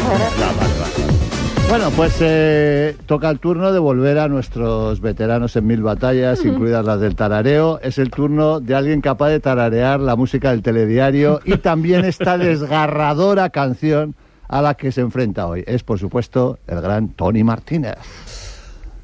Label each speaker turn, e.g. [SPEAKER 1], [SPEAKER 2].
[SPEAKER 1] Vale. Bueno, pues toca el turno de volver a nuestros veteranos en 1000 batallas, incluidas las del tarareo. Es el turno de alguien capaz de tararear la música del telediario y también esta desgarradora canción a la que se enfrenta hoy. Es, por supuesto, el gran Tony Martínez.